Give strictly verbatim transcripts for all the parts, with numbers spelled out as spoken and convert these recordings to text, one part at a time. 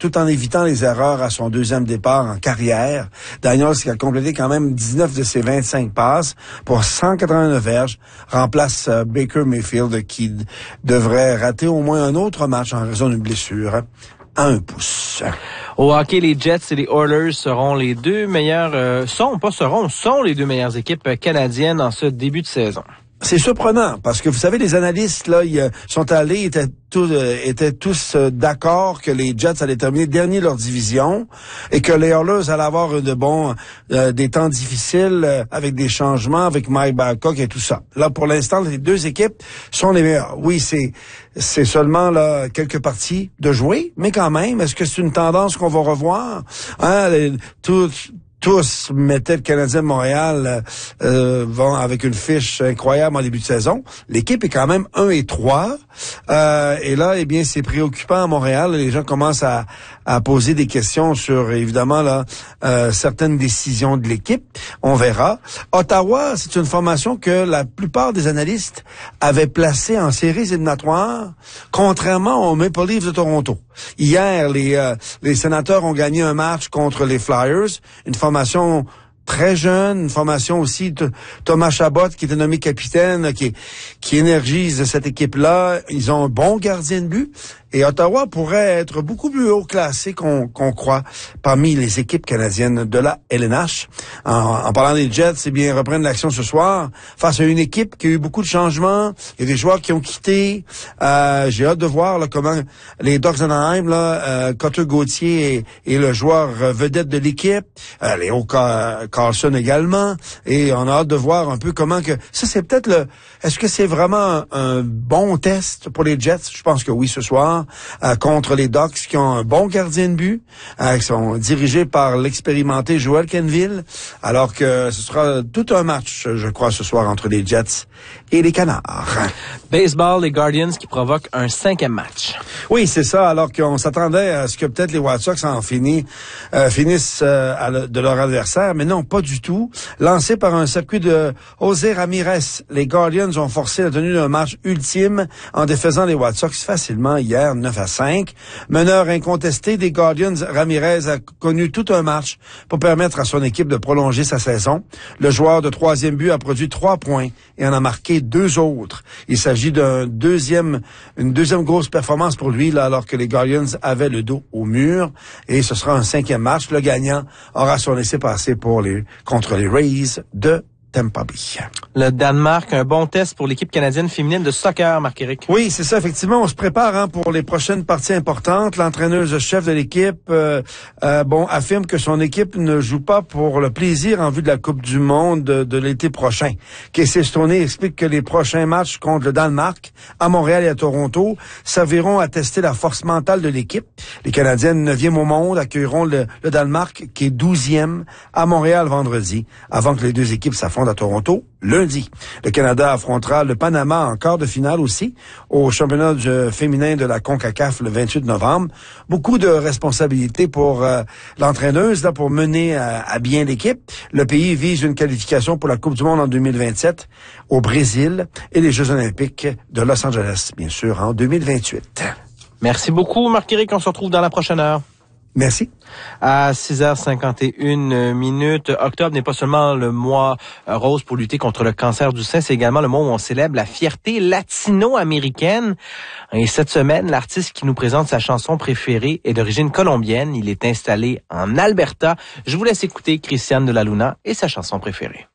tout en évitant les erreurs à son deuxième départ en carrière. Daniels, qui a complété quand même dix-neuf de ses vingt-cinq passes pour cent quatre-vingt-neuf verges, remplace euh, Baker Mayfield qui d- devrait rater au moins un autre match en raison d'une blessure à un pouce. Au hockey, les Jets et les Oilers seront les deux meilleures, euh, sont, pas seront, sont les deux meilleures équipes canadiennes en ce début de saison. C'est surprenant parce que vous savez, les analystes là, ils sont allés, étaient tous, euh, étaient tous euh, d'accord que les Jets allaient terminer dernier de leur division et que les Oilers allaient avoir de bons, euh, des temps difficiles euh, avec des changements, avec Mike Babcock et tout ça. Là, pour l'instant, les deux équipes sont les meilleures. Oui, c'est c'est seulement là quelques parties de jouer, mais quand même, est-ce que c'est une tendance qu'on va revoir? Hein, les, tout, Tous mettaient le Canadien de Montréal euh, vont avec une fiche incroyable en début de saison. L'équipe est quand même un et trois. Euh, et là, eh bien, c'est préoccupant à Montréal. Les gens commencent à, à poser des questions sur, évidemment, là, euh, certaines décisions de l'équipe. On verra. Ottawa, c'est une formation que la plupart des analystes avaient placée en séries éliminatoires, contrairement aux Maple Leafs de Toronto. Hier, les, euh, les Sénateurs ont gagné un match contre les Flyers, une formation très jeune, une formation aussi de Thomas Chabot qui était nommé capitaine, qui qui énergise cette équipe-là. Ils ont un bon gardien de but. Et Ottawa pourrait être beaucoup plus haut classé qu'on, qu'on croit parmi les équipes canadiennes de la L N H. En, en parlant des Jets, c'est bien reprendre l'action ce soir face à une équipe qui a eu beaucoup de changements. Il y a des joueurs qui ont quitté. Euh, j'ai hâte de voir là, comment les Ducks d'Anaheim, là, euh, Cutter Gauthier est, est le joueur vedette de l'équipe. Euh, Léo Car- Carlson également. Et on a hâte de voir un peu comment que... Ça, c'est peut-être le... Est-ce que c'est vraiment un, un bon test pour les Jets? Je pense que oui, ce soir. Euh, contre les Ducks qui ont un bon gardien de but, euh, qui sont dirigés par l'expérimenté Joel Kenville, alors que ce sera tout un match, je crois, ce soir entre les Jets et les Canards. Baseball, les Guardians qui provoquent un cinquième match. Oui, c'est ça, alors qu'on s'attendait à ce que peut-être les White Sox en finissent, euh, finissent euh, à le, de leur adversaire, mais non, pas du tout. Lancé par un circuit de José Ramirez, les Guardians ont forcé la tenue d'un match ultime en défaisant les White Sox facilement hier, neuf à cinq. Meneur incontesté des Guardians, Ramirez a connu tout un match pour permettre à son équipe de prolonger sa saison. Le joueur de troisième but a produit trois points et en a marqué deux autres. Il s'agit d'un deuxième, une deuxième grosse performance pour lui, là, alors que les Guardians avaient le dos au mur. Et ce sera un cinquième match. Le gagnant aura son laissez-passer pour les, contre les Rays de Tampa Bay. Le Danemark, un bon test pour l'équipe canadienne féminine de soccer, Marc-Éric. Oui, c'est ça, effectivement. On se prépare hein, pour les prochaines parties importantes. L'entraîneuse-chef de l'équipe euh, euh, bon, affirme que son équipe ne joue pas pour le plaisir en vue de la Coupe du Monde de, de l'été prochain. Casey Stoney explique que les prochains matchs contre le Danemark, à Montréal et à Toronto, serviront à tester la force mentale de l'équipe. Les Canadiennes neuvième au monde accueilleront le, le Danemark, qui est douzième, à Montréal vendredi, avant que les deux équipes s'affrontent à Toronto lundi. Le Canada affrontera le Panama en quart de finale aussi au championnat de, féminin de la CONCACAF le vingt-huit novembre. Beaucoup de responsabilités pour euh, l'entraîneuse là pour mener à, à bien l'équipe. Le pays vise une qualification pour la Coupe du Monde en deux mille vingt-sept au Brésil et les Jeux olympiques de Los Angeles, bien sûr, en deux mille vingt-huit. Merci beaucoup, Marc-Éric. On se retrouve dans la prochaine heure. Merci. À six heures cinquante et une minutes, octobre n'est pas seulement le mois rose pour lutter contre le cancer du sein, c'est également le mois où on célèbre la fierté latino-américaine. Et cette semaine, l'artiste qui nous présente sa chanson préférée est d'origine colombienne. Il est installé en Alberta. Je vous laisse écouter Cristian de la Luna et sa chanson préférée.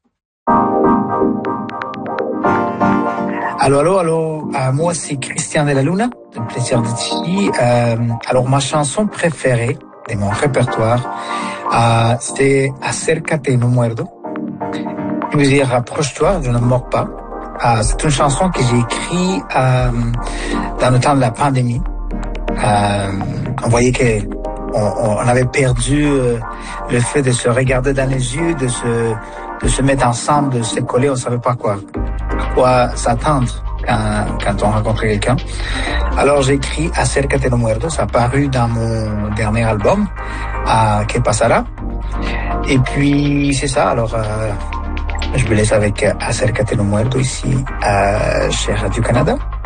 Allô, allô, allô. Euh, moi, c'est Cristian de la Luna. C'est un plaisir d'être ici. Euh, alors, ma chanson préférée de mon répertoire, euh, c'était Acércate y no muerdo. Je veux dire, rapproche-toi, je ne mords pas. Euh, c'est une chanson que j'ai écrite euh, dans le temps de la pandémie. Euh, on voyait que on, on avait perdu euh, le fait de se regarder dans les yeux, de se de se mettre ensemble, de se coller, on savait pas quoi quoi s'attendre quand quand on rencontrait quelqu'un. Alors j'ai écrit Acércate y no muerdo, ça a paru dans mon dernier album, euh, Que Pasara. Et puis c'est ça. Alors euh, je vous laisse avec Acércate y no muerdo ici euh, chez Radio-Canada.